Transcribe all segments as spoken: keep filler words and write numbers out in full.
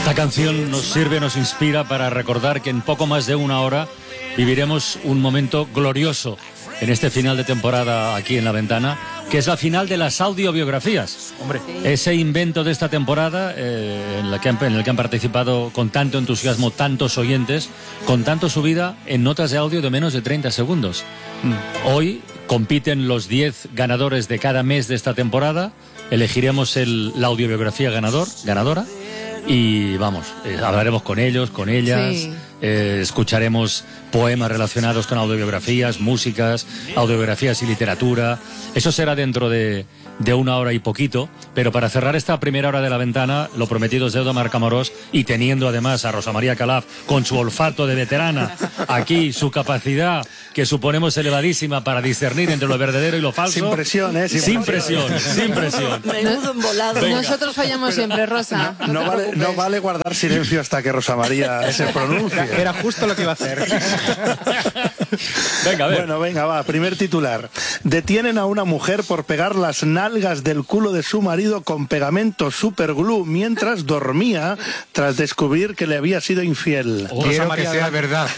Esta canción nos sirve, nos inspira para recordar que en poco más de una hora viviremos un momento glorioso en este final de temporada aquí en La Ventana, que es la final de las audiobiografías. Hombre. Ese invento de esta temporada eh, en, la que han, en el que han participado con tanto entusiasmo tantos oyentes, contando su vida en notas de audio de menos de treinta segundos. Mm. Hoy compiten los diez ganadores de cada mes de esta temporada. Elegiremos el, la audiobiografía ganador, ganadora. Y vamos, eh, hablaremos con ellos, con ellas, sí. eh, escucharemos poemas relacionados con audiobiografías, músicas, audiobiografías y literatura. Eso será dentro de, de una hora y poquito, pero para cerrar esta primera hora de La Ventana, lo prometido es deuda, Marc Amorós, y teniendo además a Rosa María Calaf con su olfato de veterana, aquí su capacidad, que suponemos elevadísima para discernir entre lo verdadero y lo falso. Sin presión, ¿eh? Sin, sin presión, presión, sin presión. Menudo embolado. Venga. Nosotros fallamos siempre, Rosa. No, no, vale, no vale guardar silencio hasta que Rosa María se pronuncie. Era justo lo que iba a hacer. Venga, a ver. Bueno, venga, va. Primer titular. Detienen a una mujer por pegar las nalgas del culo de su marido con pegamento superglue mientras dormía tras descubrir que le había sido infiel. Oh, Quiero que sea verdad.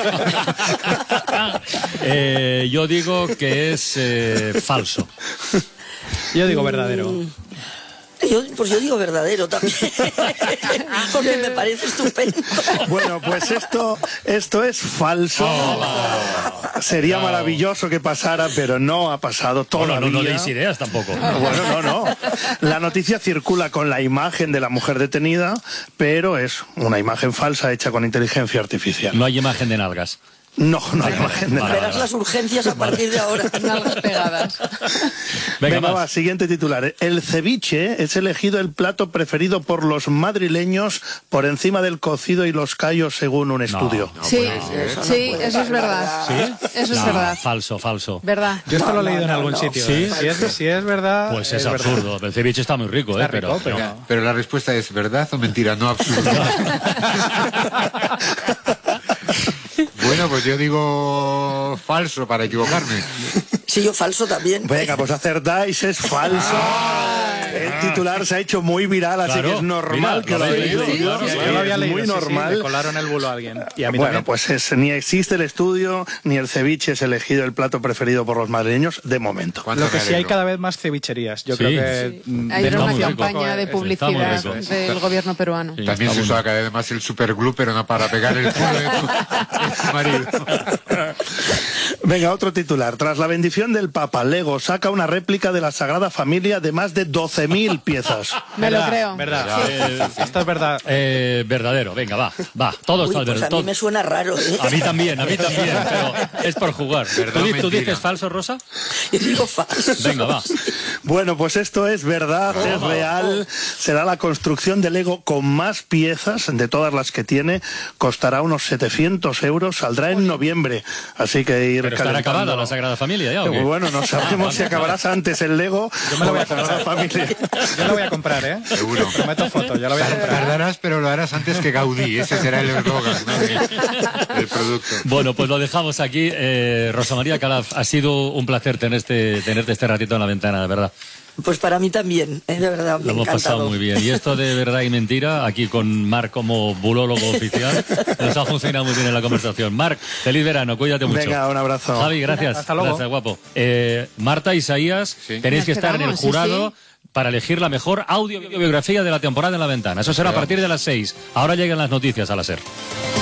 eh, yo digo que es eh, falso. Yo digo verdadero. Yo, pues yo digo verdadero también, porque me parece estupendo. Bueno, pues esto, esto es falso. Oh, Sería no. maravilloso que pasara, pero no ha pasado todavía. Bueno, no, no deis ideas tampoco. Bueno, no, no. La noticia circula con la imagen de la mujer detenida, pero es una imagen falsa hecha con inteligencia artificial. No hay imagen de nalgas. No, no hay imagen de nada. Verás las urgencias a partir de ahora. Nalgas pegadas. Venga, Venga va, siguiente titular. El ceviche es elegido el plato preferido por los madrileños por encima del cocido y los callos, según un estudio. No, no sí, eso, sí, no eso es verdad. ¿Sí? Eso no, es verdad. Falso, falso. ¿Verdad? Yo esto no, lo he leído no, en algún no, sitio. ¿Sí? ¿eh? Si, es, si es verdad. Pues es, es absurdo. Verdad. El ceviche está muy rico, está ¿eh? Pero, rico, pero... Pero, pero la respuesta es verdad o mentira, no absurdo. Bueno, pues yo digo falso para equivocarme. Sí, yo falso también. Venga, pues acertáis, es falso. El titular se ha hecho muy viral, así claro, que es normal mira, que lo hayáis leído. Sí, Yo lo había leído, muy sí, normal. Sí, me colaron el bulo a alguien. Y a mí bueno, también. pues es, ni existe el estudio, ni el ceviche es elegido el plato preferido por los madrileños, de momento. Lo que sí hay cada vez más cevicherías. Yo sí, creo que... Sí. Hay una campaña de rico, publicidad rico, ¿eh? del gobierno peruano. Sí, también se usa cada vez más el superglue, pero no para pegar el culo de tu, de tu marido. Venga, otro titular. Tras la bendición del Papa, Lego saca una réplica de la Sagrada Familia de más de doce mil piezas. Me lo creo. Verdad. Eh, esto es verdad. Eh, verdadero, venga, va, va. Todo Uy, está pues verdadero. a mí todo... me suena raro, ¿eh? A mí también, a mí también, pero es por jugar. Verdad, ¿Tú, ¿Tú mentira. dices falso, Rosa? Yo digo falso. Venga, va. Bueno, pues esto es verdad, Oh, es real. Será la construcción de Lego con más piezas de todas las que tiene. Costará unos setecientos euros. Saldrá en noviembre. Así que ir Pero estará calentando. acabada la Sagrada Familia ya, ¿o qué? Bueno, no sabemos si acabarás antes el Lego. Yo me lo voy a o la Sagrada Familia. Yo lo voy a comprar, ¿eh? Seguro. Prometo fotos, yo lo voy a comprar. Tardarás, pero lo harás antes que Gaudí. Ese será el eslogan, ¿no? el, el producto. Bueno, pues lo dejamos aquí. Eh, Rosa María Calaf, ha sido un placer tenerte, tenerte este ratito en La Ventana, de verdad. Pues para mí también, ¿eh? De verdad, me Lo hemos encantado. pasado muy bien. Y esto de verdad y mentira, aquí con Marc como bulólogo oficial, nos ha funcionado muy bien en la conversación. Marc, feliz verano, cuídate mucho. Venga, un abrazo. Javi, gracias. Hasta luego. Gracias, guapo. Eh, Marta, Isaías, Sí. tenéis Nos que estar en el quedamos, sí, jurado sí. para elegir la mejor audiobiografía de la temporada en La Ventana. Eso será a partir de las seis. Ahora llegan las noticias a la SER.